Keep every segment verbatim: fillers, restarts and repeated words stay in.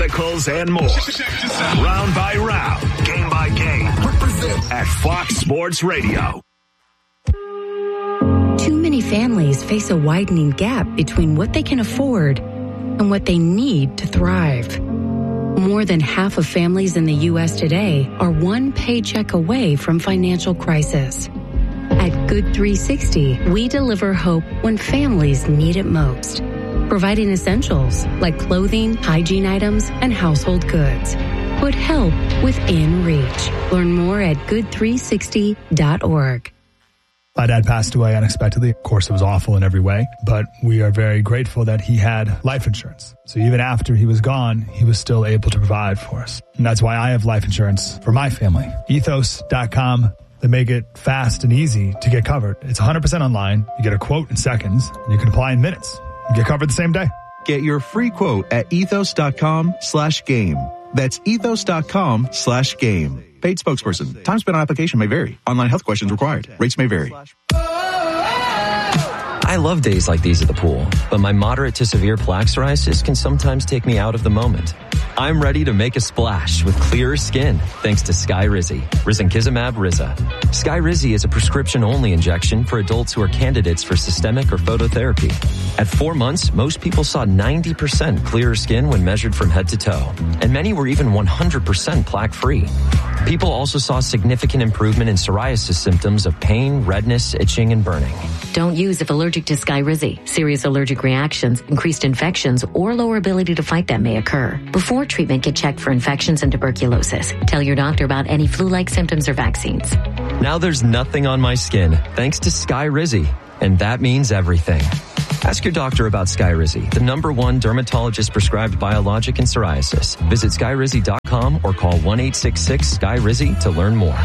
medicals, and more. Round by round, game by game. Represent at Fox Sports Radio. Too many families face a widening gap between what they can afford and what they need to thrive. More than half of families in the U S today are one paycheck away from financial crisis. At Good three sixty, we deliver hope when families need it most, providing essentials like clothing, hygiene items, and household goods. Put help within reach. Learn more at good three sixty dot org. My dad passed away unexpectedly. Of course, it was awful in every way, but we are very grateful that he had life insurance. So even after he was gone, he was still able to provide for us. And that's why I have life insurance for my family. ethos dot com. They make it fast and easy to get covered. It's one hundred percent online. You get a quote in seconds, and you can apply in minutes. You get covered the same day. Get your free quote at ethos dot com slash game. That's ethos dot com slash game. Paid spokesperson. Time spent on application may vary. Online health questions required. Rates may vary. I love days like these at the pool, but my moderate to severe plaque psoriasis can sometimes take me out of the moment. I'm ready to make a splash with clearer skin thanks to Skyrizi, risankizumab Riza. Skyrizi is a prescription-only injection for adults who are candidates for systemic or phototherapy. At four months, most people saw ninety percent clearer skin when measured from head to toe, and many were even one hundred percent plaque-free. People also saw significant improvement in psoriasis symptoms of pain, redness, itching, and burning. Don't use if allergic to Skyrizi. Serious allergic reactions, increased infections, or lower ability to fight them may occur. Before treatment, get checked for infections and tuberculosis. Tell your doctor about any flu-like symptoms or vaccines. Now there's nothing on my skin thanks to Skyrizi, and that means everything. Ask your doctor about Skyrizi, the number one dermatologist-prescribed biologic in psoriasis. Visit skyrizi dot com or call one eight six six Sky Rizi to learn more.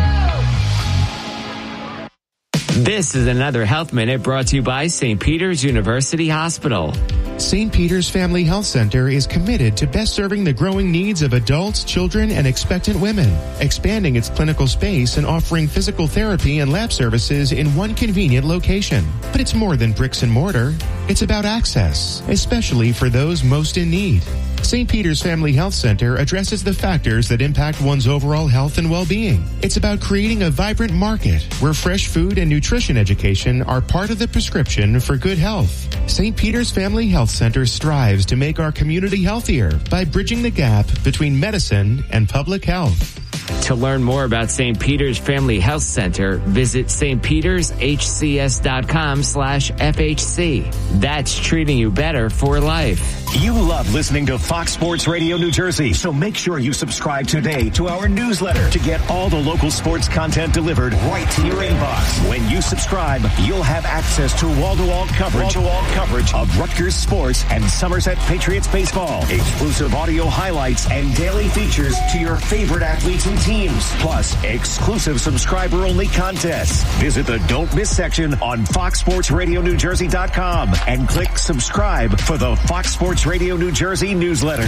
This is another Health Minute brought to you by Saint Peter's University Hospital. Saint Peter's Family Health Center is committed to best serving the growing needs of adults, children, and expectant women, expanding its clinical space and offering physical therapy and lab services in one convenient location. But it's more than bricks and mortar. It's about access, especially for those most in need. Saint Peter's Family Health Center addresses the factors that impact one's overall health and well-being. It's about creating a vibrant market where fresh food and nutrition education are part of the prescription for good health. Saint Peter's Family Health Center strives to make our community healthier by bridging the gap between medicine and public health. To learn more about Saint Peter's Family Health Center, visit st peters h c s dot com slash f h c. That's treating you better for life. You love listening to Fox Sports Radio New Jersey, so make sure you subscribe today to our newsletter to get all the local sports content delivered right to your inbox. When you subscribe, you'll have access to wall-to-wall coverage, wall-to-wall coverage of Rutgers sports and Somerset Patriots baseball, exclusive audio highlights, and daily features to your favorite athletes and teams, plus exclusive subscriber-only contests. Visit the Don't Miss section on fox sports radio new jersey dot com and click subscribe for the Fox Sports Radio New Jersey newsletter.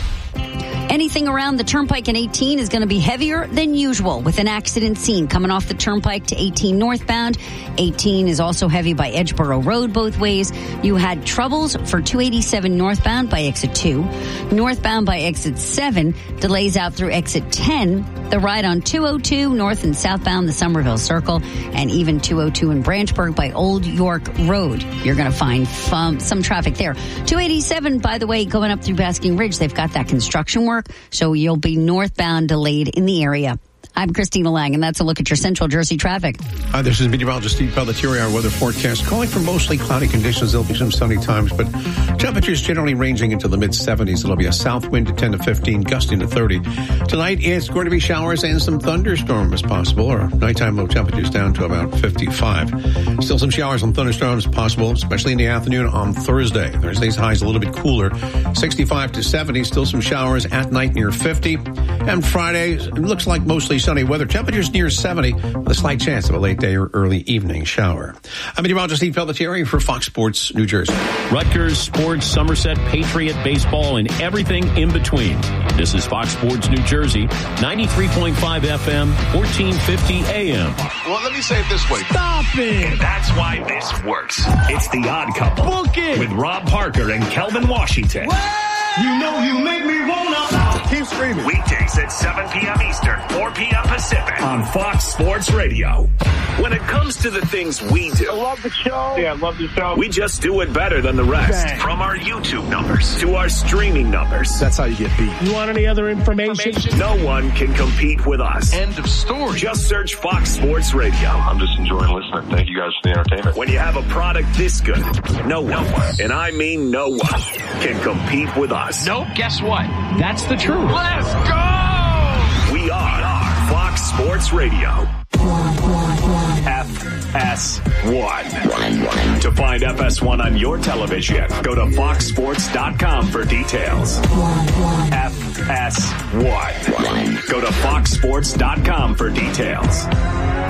Anything around the Turnpike and eighteen is going to be heavier than usual with an accident scene coming off the Turnpike to eighteen northbound. eighteen is also heavy by Edgeboro Road both ways. You had troubles for two eighty-seven northbound by exit two. Northbound by exit seven, delays out through exit ten. The ride on two oh two north and southbound the Somerville Circle, and even two oh two in Branchburg by Old York Road. You're going to find some, some traffic there. two eighty-seven, by the way, going up through Basking Ridge, they've got that construction work, so you'll be northbound delayed in the area. I'm Christina Lang, and that's a look at your Central Jersey traffic. Hi, this is meteorologist Steve Pelletieri. Our weather forecast calling for mostly cloudy conditions. There'll be some sunny times, but temperatures generally ranging into the mid-seventies. It'll be a south wind to ten to fifteen, gusting to thirty. Tonight, it's going to be showers and some thunderstorms possible. Our nighttime low temperatures down to about fifty-five. Still some showers and thunderstorms possible, especially in the afternoon on Thursday. Thursday's highs a little bit cooler, sixty-five to seventy. Still some showers at night near fifty. And Friday, it looks like mostly sunny weather. Temperatures near seventy with a slight chance of a late day or early evening shower. I'm meteorologist Steve Pelletieri for Fox Sports New Jersey. Rutgers sports, Somerset Patriot baseball, and everything in between. This is Fox Sports New Jersey, ninety-three point five F M, fourteen fifty A M. Well, let me say it this way. Stop it! And that's why this works. It's The Odd Couple. Book it! With Rob Parker and Kelvin Washington. What? You know you make me wanna keep screaming. Weekdays at seven p.m. Eastern, four p.m. Pacific on Fox Sports Radio. When it comes to the things we do, I love the show. Yeah, I love the show. we just do it better than the rest. Bang. From our YouTube numbers to our streaming numbers. That's how you get beat. You want any other information? No one can compete with us. End of story. Just search Fox Sports Radio. I'm just enjoying listening. Thank you guys for the entertainment. When you have a product this good, no one, and I mean no one, can compete with us. Nope, guess what? That's the truth. Let's go! We are Fox Sports Radio. F S one. To find F S one on your television, go to fox sports dot com for details. F S one. Go to fox sports dot com for details.